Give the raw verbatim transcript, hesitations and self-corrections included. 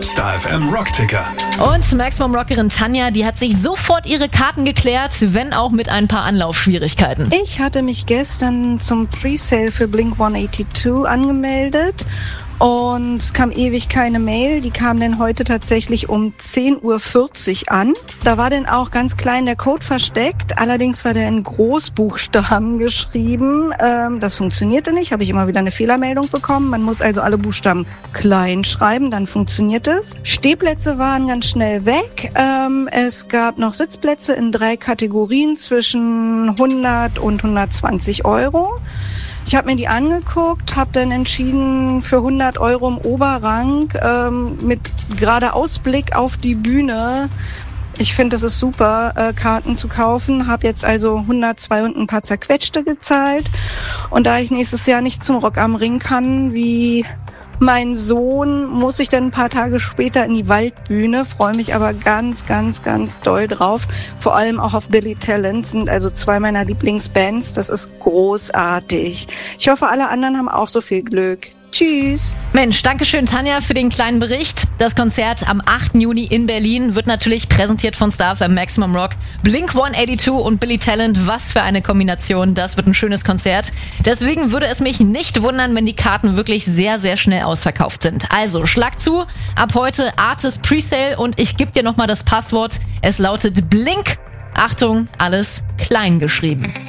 Star F M Rockticker. Und Maximum Rockerin Tanja, die hat sich sofort ihre Karten geklärt, wenn auch mit ein paar Anlaufschwierigkeiten. Ich hatte mich gestern zum Presale für Blink hundertzweiundachtzig angemeldet. Und es kam ewig keine Mail, die kam dann heute tatsächlich um zehn Uhr vierzig an. Da war dann auch ganz klein der Code versteckt, allerdings war der in Großbuchstaben geschrieben. Ähm, das funktionierte nicht, habe ich immer wieder eine Fehlermeldung bekommen. Man muss also alle Buchstaben klein schreiben, dann funktioniert es. Stehplätze waren ganz schnell weg. Ähm, es gab noch Sitzplätze in drei Kategorien zwischen hundert und hundertzwanzig Euro. Ich habe mir die angeguckt, habe dann entschieden für hundert Euro im Oberrang ähm, mit gerade Ausblick auf die Bühne. Ich finde, das ist super, äh, Karten zu kaufen. Habe jetzt also hundertzwei und ein paar zerquetschte gezahlt. Und da ich nächstes Jahr nicht zum Rock am Ring kann, wie mein Sohn, muss ich dann ein paar Tage später in die Waldbühne, freue mich aber ganz, ganz, ganz doll drauf. Vor allem auch auf Billy Talent, sind also zwei meiner Lieblingsbands. Das ist großartig. Ich hoffe, alle anderen haben auch so viel Glück. Tschüss. Mensch, danke schön Tanja für den kleinen Bericht. Das Konzert am achten Juni in Berlin wird natürlich präsentiert von Star F M Maximum Rock. Blink hundertzweiundachtzig und Billy Talent, was für eine Kombination. Das wird ein schönes Konzert. Deswegen würde es mich nicht wundern, wenn die Karten wirklich sehr, sehr schnell ausverkauft sind. Also schlag zu, ab heute Artist Presale und ich gebe dir nochmal das Passwort. Es lautet Blink. Achtung, alles klein geschrieben.